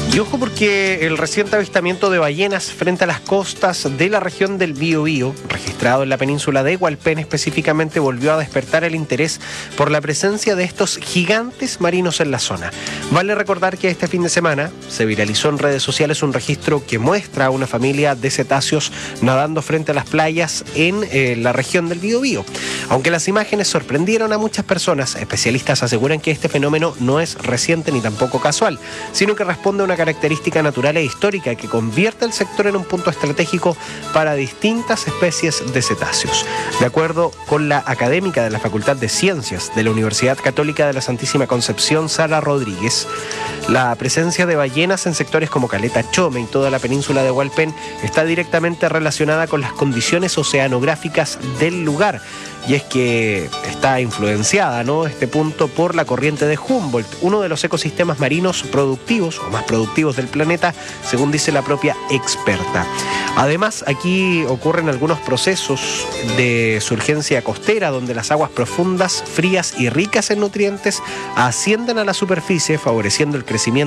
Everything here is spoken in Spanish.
Y ojo porque el reciente avistamiento de ballenas frente a las costas de la región del Biobío, registrado en la península de Hualpén específicamente, volvió a despertar el interés por la presencia de estos gigantes marinos en la zona. Vale recordar que este fin de semana se viralizó en redes sociales un registro que muestra a una familia de cetáceos nadando frente a las playas en la región del Biobío. Aunque las imágenes sorprendieron a muchas personas, especialistas aseguran que este fenómeno no es reciente ni tampoco casual, sino que responde a una característica natural e histórica que convierte el sector en un punto estratégico para distintas especies de cetáceos. De acuerdo con la académica de la Facultad de Ciencias de la Universidad Católica de la Santísima Concepción, Sara Rodríguez, la presencia de ballenas en sectores como Caleta Chome y toda la península de Hualpén está directamente relacionada con las condiciones oceanográficas del lugar. Y es que está influenciada, ¿no?, este punto por la corriente de Humboldt, uno de los ecosistemas marinos productivos o más productivos del planeta, según dice la propia experta. Además, aquí ocurren algunos procesos de surgencia costera, donde las aguas profundas, frías y ricas en nutrientes ascienden a la superficie, favoreciendo el crecimiento